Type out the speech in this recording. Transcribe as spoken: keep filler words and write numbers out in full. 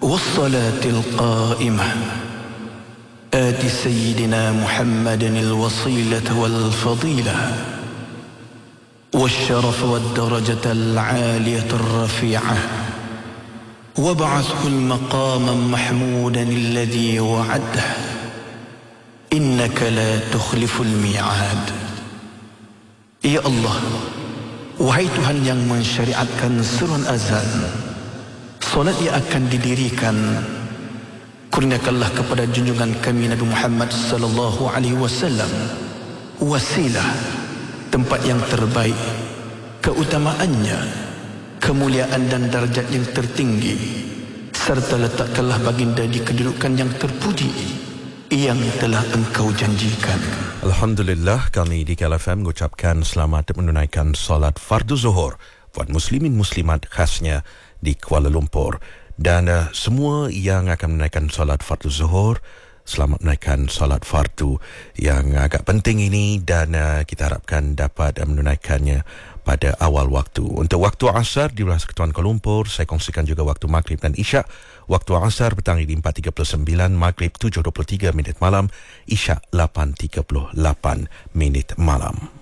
والصلاة القائمة آت سيدنا محمد الوصيلة والفضيلة والشرف والدرجة العالية الرفيعة وابعثه المقام محمودا الذي وعده إنك لا تخلف الميعاد. Ya Allah, wahai Tuhan yang mensyariatkan seruan azan, solat yang akan didirikan, kurniakanlah kepada junjungan kami Nabi Muhammad sallallahu alaihi wasallam wasilah, tempat yang terbaik, keutamaannya, kemuliaan dan darjat yang tertinggi, serta letakkanlah baginda di kedudukan yang terpuji yang telah engkau janjikan. Alhamdulillah, kami di K L F M mengucapkan selamat menunaikan solat fardu zuhur buat muslimin muslimat khasnya di Kuala Lumpur. Dan uh, semua yang akan menunaikan solat fardu zuhur, selamat menunaikan solat fardu yang agak penting ini, dan uh, kita harapkan dapat uh, menunaikannya pada awal waktu. Untuk waktu asar di wilayah Persekutuan Kuala Lumpur, saya kongsikan juga waktu maghrib dan isyak. Waktu asar bertangi di empat tiga puluh sembilan, maghrib tujuh dua puluh tiga minit malam, isyak lapan tiga puluh lapan minit malam.